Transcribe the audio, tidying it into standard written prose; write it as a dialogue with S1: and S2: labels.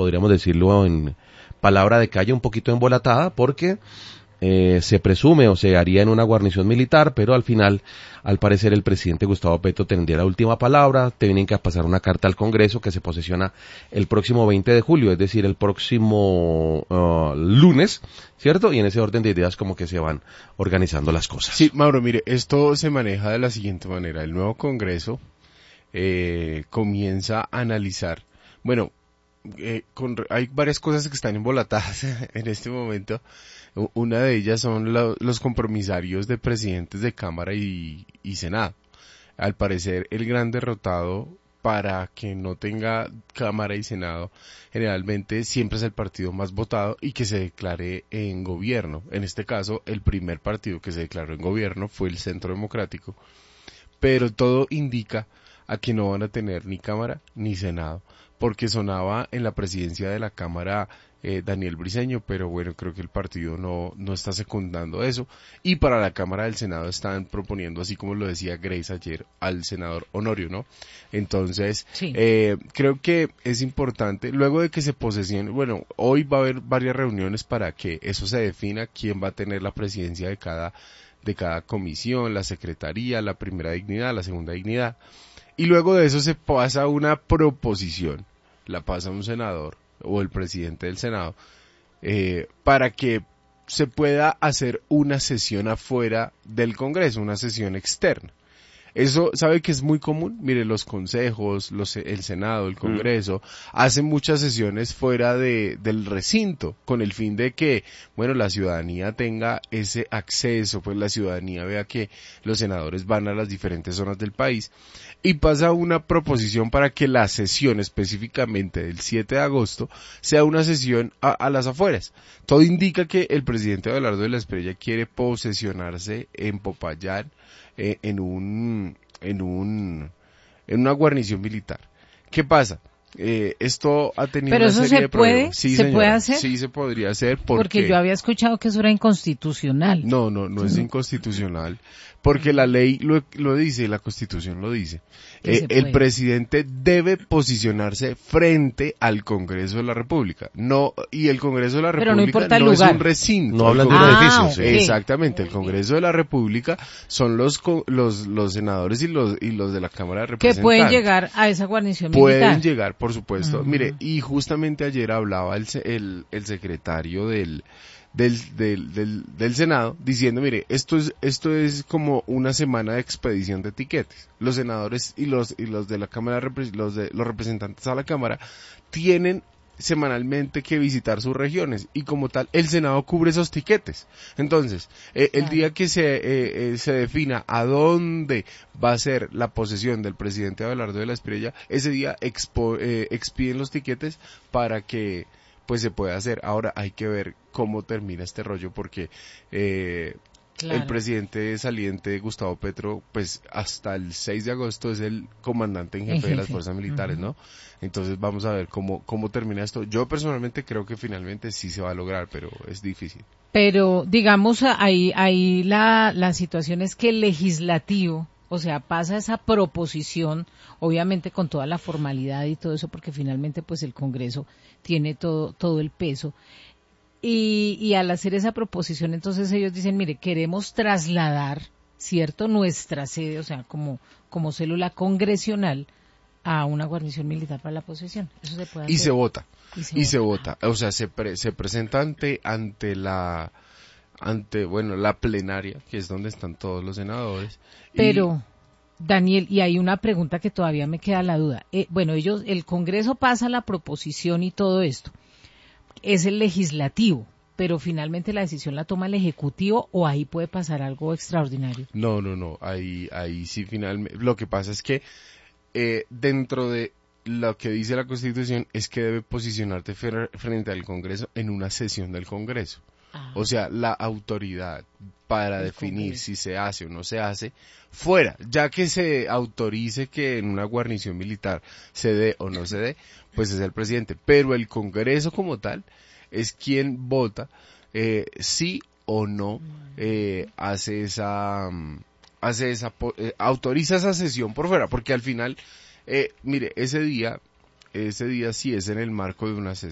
S1: podríamos decirlo en palabra de calle, un poquito embolatada, porque se presume o se haría en una guarnición militar, pero al final, al parecer, el presidente Gustavo Petro tendría la última palabra. Tienen que pasar una carta al Congreso que se posesiona el próximo 20 de julio, es decir, el próximo lunes, ¿cierto? Y en ese orden de ideas como que se van organizando las cosas.
S2: Sí, Mauro, mire, esto se maneja de la siguiente manera. El nuevo Congreso comienza a analizar, bueno, hay varias cosas que están embolatadas en este momento. Una de ellas son los compromisarios de presidentes de Cámara y Senado. Al parecer, el gran derrotado para que no tenga Cámara y Senado generalmente siempre es el partido más votado y que se declare en gobierno. En este caso, el primer partido que se declaró en gobierno fue el Centro Democrático. Pero todo indica a que no van a tener ni Cámara ni Senado, porque sonaba en la presidencia de la Cámara Daniel Briceño, pero bueno, creo que el partido no está secundando eso, y para la Cámara del Senado están proponiendo, así como lo decía Grace ayer, al senador Honorio, ¿no? Entonces, sí. Creo que es importante, luego de que se posesione, bueno, hoy va a haber varias reuniones para que eso se defina, quién va a tener la presidencia de cada comisión, la secretaría, la primera dignidad, la segunda dignidad, y luego de eso se pasa una proposición, la pasa un senador o el presidente del Senado, para que se pueda hacer una sesión afuera del Congreso, una sesión externa. Eso, ¿sabe que es muy común? Mire, los consejos, el Senado, el Congreso, hacen muchas sesiones fuera del recinto, con el fin de que, bueno, la ciudadanía tenga ese acceso, pues la ciudadanía vea que los senadores van a las diferentes zonas del país, y pasa una proposición para que la sesión específicamente del 7 de agosto sea una sesión a las afueras. Todo indica que el presidente Abelardo de la Espriella quiere posesionarse en Popayán, en una guarnición militar. ¿Qué pasa? Esto ha tenido
S3: una serie de problemas.
S2: Sí,
S3: ¿Se puede hacer?
S2: Sí, se podría hacer
S3: porque yo había escuchado que eso era inconstitucional.
S2: No es inconstitucional, porque la ley lo dice, la Constitución lo dice. El presidente debe posicionarse frente al Congreso de la República. Y el Congreso de la República no es un recinto.
S1: No hablan de un edificio.
S2: Sí. Exactamente, el Congreso de la República son los senadores y los de la Cámara de Representantes.
S3: Que pueden llegar a esa guarnición militar.
S2: Pueden llegar, por supuesto. Mire, y justamente ayer hablaba el secretario del Senado diciendo, mire, esto es como una semana de expedición de tiquetes. Los senadores y los de la Cámara, los representantes a la Cámara tienen semanalmente que visitar sus regiones y como tal el Senado cubre esos tiquetes. Entonces, el día que se defina a dónde va a ser la posesión del presidente Abelardo de la Espriella, ese día expiden los tiquetes para que pues se puede hacer. Ahora hay que ver cómo termina este rollo porque el presidente saliente Gustavo Petro pues hasta el 6 de agosto es el comandante en jefe de las fuerzas militares, ¿no? Entonces vamos a ver cómo termina esto. Yo personalmente creo que finalmente sí se va a lograr, pero es difícil.
S3: Pero digamos ahí la situación es que el legislativo, o sea, pasa esa proposición, obviamente con toda la formalidad y todo eso, porque finalmente pues el Congreso tiene todo el peso. Y al hacer esa proposición, entonces ellos dicen, mire, queremos trasladar, ¿cierto?, nuestra sede, o sea, como célula congresional, a una guarnición militar para la posesión. Eso se puede hacer.
S2: Y se vota. O sea, se presenta ante la plenaria, que es donde están todos los senadores.
S3: Pero, Daniel, y hay una pregunta que todavía me queda la duda. El Congreso pasa la proposición y todo esto. Es el legislativo, pero finalmente la decisión la toma el Ejecutivo, o ahí puede pasar algo extraordinario.
S2: No. Ahí sí finalmente. Lo que pasa es que dentro de lo que dice la Constitución es que debe posicionarte frente al Congreso en una sesión del Congreso. O sea, la autoridad para definir si se hace o no se hace, fuera, ya que se autorice que en una guarnición militar se dé o no se dé, pues es el presidente. Pero el Congreso como tal es quien vota sí o no autoriza esa sesión por fuera, porque al final, mire, ese día sí es en el marco de una sesión.